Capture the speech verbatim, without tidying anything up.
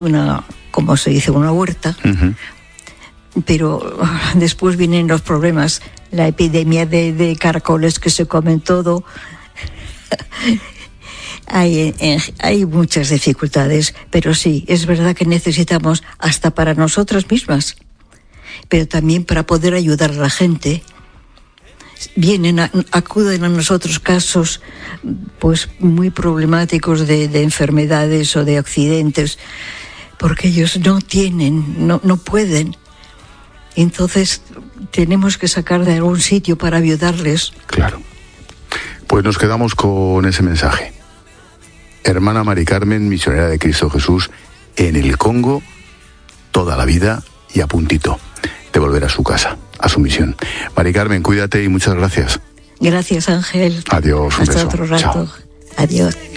una, como se dice, una huerta, uh-huh. Pero después vienen los problemas, la epidemia de, de caracoles que se comen todo. hay, hay muchas dificultades, pero sí, es verdad que necesitamos hasta para nosotras mismas, pero también para poder ayudar a la gente. Vienen, a, acuden a nosotros casos pues muy problemáticos de, de enfermedades o de accidentes, porque ellos no tienen, no, no pueden. Entonces tenemos que sacar de algún sitio para ayudarles. Claro. Pues nos quedamos con ese mensaje. Hermana Mari Carmen, misionera de Cristo Jesús en el Congo, toda la vida y a puntito de volver a su casa, a su misión. Mari Carmen, cuídate y muchas gracias. Gracias, Ángel. Adiós, un Hasta beso. otro rato. Chao. Adiós.